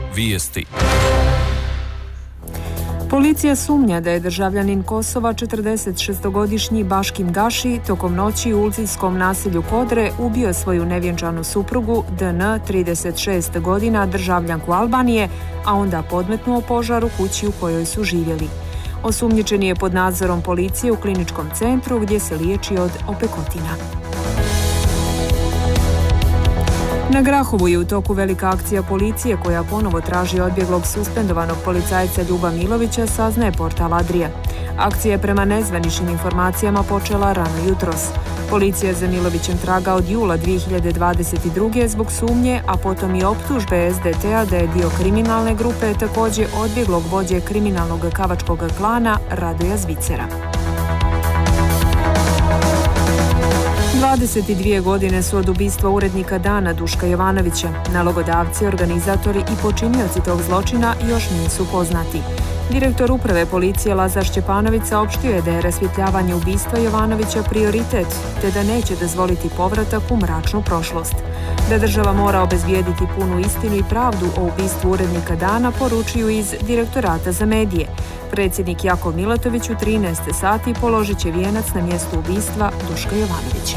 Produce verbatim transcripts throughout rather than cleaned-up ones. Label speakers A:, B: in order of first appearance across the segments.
A: Vijesti.
B: Policija sumnja da je državljanin Kosova četrdesetšestogodišnji Baškim Gaši tokom noći u ulcijskom naselju Kodre ubio svoju nevjenčanu suprugu D N, trideset šest godina, državljanku Albanije, a onda podmetnuo požar u kući u kojoj su živjeli. Osumnjičeni je pod nadzorom policije u kliničkom centru gdje se liječi od opekotina. Na Grahovu je u toku velika akcija policije koja ponovo traži odbjeglog suspendovanog policajca Ljuba Milovića, saznaje portal Adria. Akcija je prema nezvaničnim informacijama počela rano jutros. Policija za Milovićem traga od jula dvije hiljade dvadeset druge zbog sumnje, a potom i optužbe S D T-a da je dio kriminalne grupe, također odbjeglog vođe kriminalnog kavačkog klana Radoja Zvicera. dvadeset dvije godine su od ubistva urednika Dana Duška Jovanovića. Nalogodavci, organizatori i počinioci tog zločina još nisu poznati. Direktor uprave policije Lazar Šćepanović saopštio je da je rasvjetljavanje ubistva Jovanovića prioritet, te da neće dozvoliti povratak u mračnu prošlost. Da država mora obezbijediti punu istinu i pravdu o ubistvu urednika Dana, poručuju iz Direktorata za medije. Predsjednik Jakov Milatović u trinaest sati položit će vijenac na mjestu ubistva Duška Jovanovića.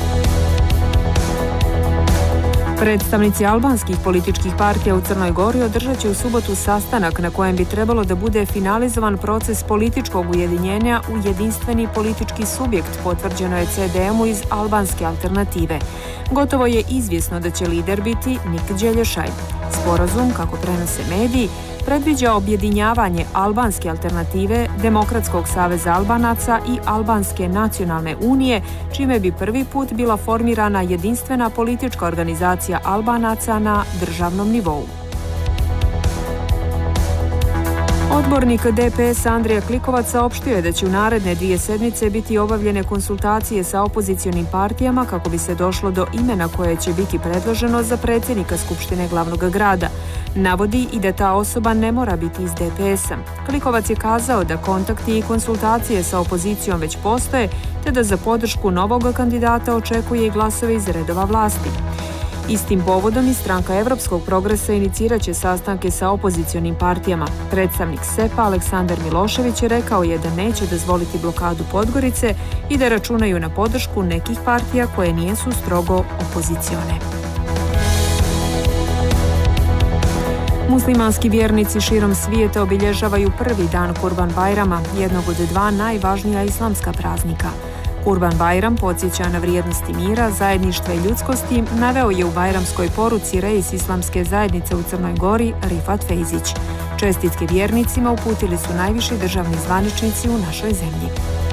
B: Predstavnici albanskih političkih partija u Crnoj Gori održat će u subotu sastanak na kojem bi trebalo da bude finalizovan proces političkog ujedinjenja u jedinstveni politički subjekt, potvrđeno je C D M-u iz albanske alternative. Gotovo je izvjesno da će lider biti Nik Đelešaj. Sporazum, kako prenose mediji, predviđa objedinjavanje albanske alternative, Demokratskog saveza Albanaca i Albanske nacionalne unije, čime bi prvi put bila formirana jedinstvena politička organizacija Albanaca na državnom nivou. Odbornik D P S Andrija Klikovac saopštio je da će u naredne dvije sedmice biti obavljene konsultacije sa opozicionim partijama kako bi se došlo do imena koje će biti predloženo za predsjednika Skupštine glavnog grada. Navodi i da ta osoba ne mora biti iz D P S-a. Klikovac je kazao da kontakti i konsultacije sa opozicijom već postoje, te da za podršku novog kandidata očekuje i glasove iz redova vlasti. Istim povodom i stranka Evropskog progresa inicirat će sastanke sa opozicionim partijama. Predstavnik S E P-a Aleksandar Milošević rekao je da neće dozvoliti blokadu Podgorice i da računaju na podršku nekih partija koje nijesu strogo opozicione. Muslimanski vjernici širom svijeta obilježavaju prvi dan Kurban Bajrama, jednog od dva najvažnija islamska praznika. Kurban Bajram podsjeća na vrijednosti mira, zajedništva i ljudskosti, naveo je u bajramskoj poruci reis islamske zajednice u Crnoj Gori Rifat Fejzić. Čestitke vjernicima uputili su najviši državni zvaničnici u našoj zemlji.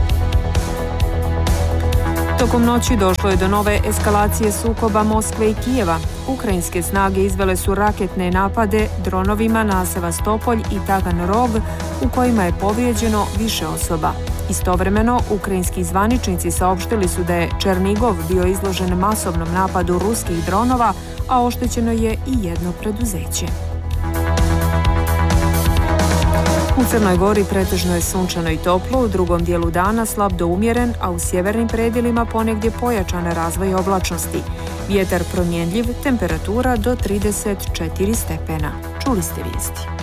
B: Tokom noći došlo je do nove eskalacije sukoba Moskve i Kijeva. Ukrajinske snage izvele su raketne napade dronovima na Sevastopolj i Taganrog, u kojima je povrijeđeno više osoba. Istovremeno, ukrajinski zvaničnici saopštili su da je Černigov bio izložen masovnom napadu ruskih dronova, a oštećeno je i jedno preduzeće. U Crnoj Gori pretežno je sunčano i toplo, u drugom dijelu dana slab do umjeren, a u sjevernim predjelima ponegdje pojačan razvoj oblačnosti. Vjetar promjenljiv, temperatura do trideset četiri stepena. Čuli ste vijesti.